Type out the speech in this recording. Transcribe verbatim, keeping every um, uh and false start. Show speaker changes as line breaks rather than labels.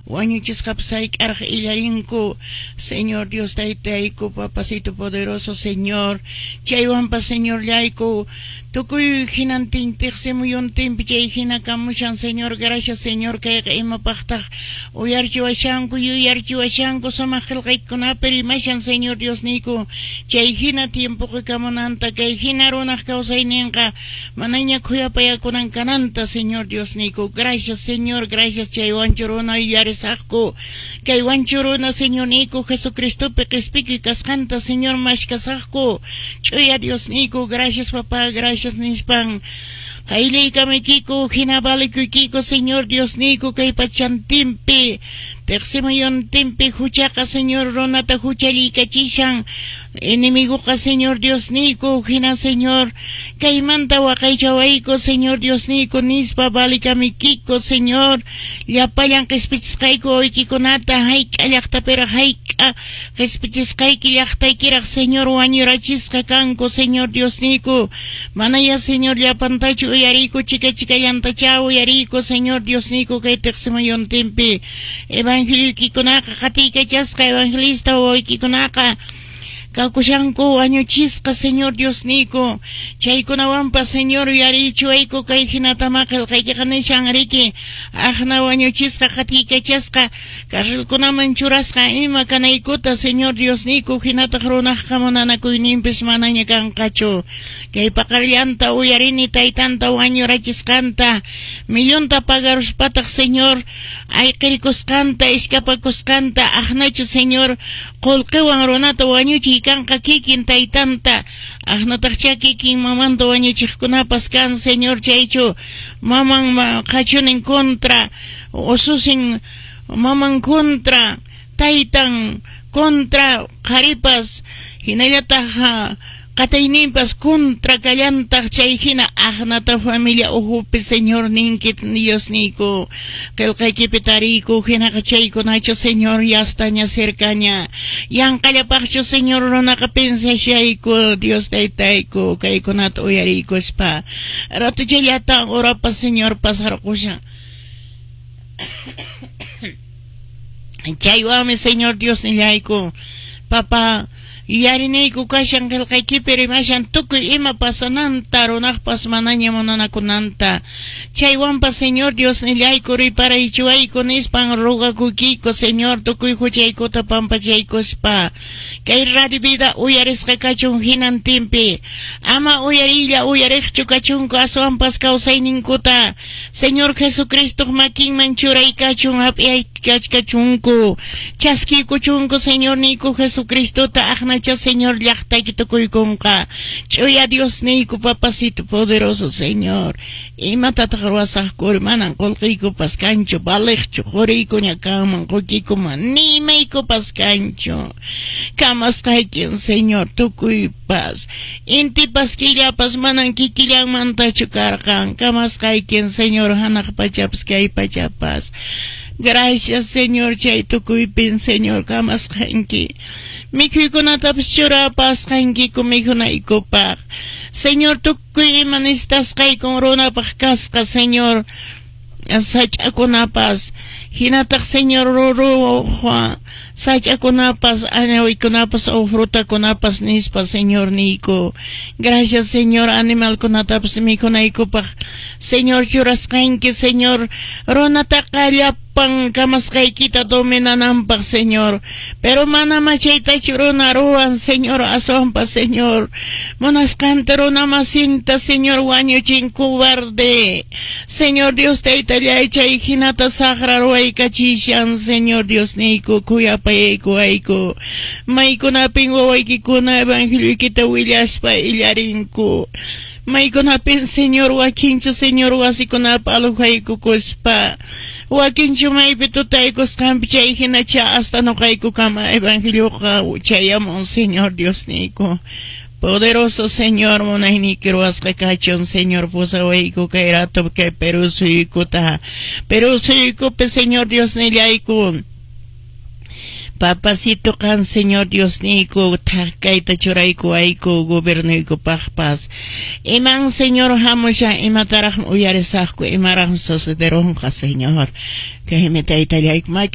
Wañuchisqapsay k'arq illarinku, Señor Dios taytayku, papacito poderoso, Señor, chaywanpa Señor llaiku, tukuy hinantintiqsi muyuntinpi chay hinakamushan, Señor, gracias Señor, kayqa imapaqtaq uyarchiwashanku, yuyarchiwashanku, sumaq qillqaykunapi rimashan, Señor Dios niku, chay hina tiempoqa kamunanta, kay hina runaq kawsayninqa, manaña kuyapayakunankananta, Señor Dios niku, gracias Señor, gracias chay wanchuruna yuyarisaqku, kay wanchuruna, Señor niku, Jesucristopi qispiki kasqanta, Señor, mashkasaqku, chuya Dios niku, gracias papá, gracias nispan, Kaili kamikiku, hinabalikukiku, Señor Dios niku, kay pachantimpi, teximayon timpi, huchaka, Señor, ronata huchalikachishan, enemigo ka, Señor Dios niku, hina, Señor, kay manta wakaychawaiko, Señor Dios niku, nispa balikamikiku, Señor, yapayan kespitzkayko, oikikunata, haika, yakta pera, haika, kespitzkayki, yakta, ikirak, Señor, wanyurachisca kanko, Señor Dios niku, manaya, Señor, yapantachu, Yarico, chica, chica, yanta, chao, Yarico, Señor Dios nico, que te examayon tempe, Evangelio Kikonaka, Katika, Chasca, Evangelista, o Kikonaka, Kakushanko, año chisca, Señor Dios nico, Chaikonawampa, Señor, Yaricho, Eiko, Kaijinatamaka, Kaikaneshan, Riki, Ajna, año chisca, Katika, Chasca, Karilkonaman churasca, Ima, Kanaikota, Señor Dios nico, Hinata Ronach, Kamonana, Kuinimpes, Manaña, Kankacho, que Pacarianta, Uyarini, Taitanta, Uaño, Rachiscanta, Millonta Pagarus Patak, Señor, Aikirikos canta, Escapacos canta, Ajnacho, Señor, Colquewan, Ronata, Uañuchi, Kanka kikin taitanta, Ajnatachaki kikin mamando Uañuchikunapas kan, Señor Chaicho, Maman Kachun en contra, Osusin, Maman contra, Taitan, contra, Jaripas, Hinayataja, Katainimpas contra Kallanta Chayhina Agnata familia Ujupi Señor Ninkit Dios Nico Kelkaikipitarico Hinakachayko Nacho Señor Yastaña cercaña Yan Kallapacho Señor Ronaka Pensa Shaiko Dios Taitaico Kaikonat Uyarico Spa Ratu Chayata Orapa Señor Pasarakusha Chayuame Señor Dios Nilaiko Papá Yarineiku kashan kelkaykipiri mashan tukuy ima pasananta runaqpas manaña munanakunanta chaywanpa Señor Dios nillayku riparaychuwayku nispan rugakukiyku Señor tukuy huchaykuta pampachaykuspa kay radio vida uyarisqa kachun hinantimpi ama uyarilla uyariqchu kachunku aswanpas kawsayninkuta Señor Jesucristo makinman churay kachun hap'iyay kachkachunku chaskikuchunku Señor niku Jesucristo ta ajna Señor, llaqta que tocoy conca. Chuya Dios nico, papacito poderoso, Señor. Y mata tajarwasaj cormanan, colquico pascancho, balechcho, jorico ñacaman, coquico man, ni meico pascancho. Camas caiquen, Señor, tocoy paz. Inti pasquilla pasmanan, kikillan mantacho carcan. Camas caiquen, Señor, hanak pachaps que hay pachapas. Gracias, Señor, chay tukuipin, Señor, kamas kainki. Mikuykunata churapas kainki kumikuna ikupak. Señor, tukuy manistas kay kung runa pakkaska, Señor. Sachakunapas. Hinatak, Señor, ruru, sachakunapas, anawykunapas, o fruta kunapas nispa, Señor, nico. Gracias, Señor, animal kunatapas, mikuna ikupak. Señor, churas kainki, Señor, runa takalya pang kamas kay kita dominanampak, Señor. Pero mana machayta churuna ruan, Señor, asompa, Señor. Monas cantero namasinta, Señor, guaño chincubarde. Señor Dios, te italiay chay hinata sahra ruay kachishan, Señor Dios, nico, kuya payeco, aiko. Maiko na pingo waikikuna evangelio kita willaspa illarinko. Maiko na pin, Señor, wakincho, Señor, wasikuna paluhayko kuspa. Wakincho may pitutay kuskampi chay hinacha hasta no kayko kama evangelio ka chayamon, Señor Dios nico. Poderoso Señor, monahinikiruas kakachon, Señor, pusawayko kay rato kay perusuyko ta. Perusuyko pe, Señor Dios nilayko. Papacito kan, Señor Dios nico, takay tachurayko ayko, gobernuyko pakpas. Imang, Señor, hamusya, imatarang uyarisako, imarang susuderon ka, Señor. Kahimita italyayk,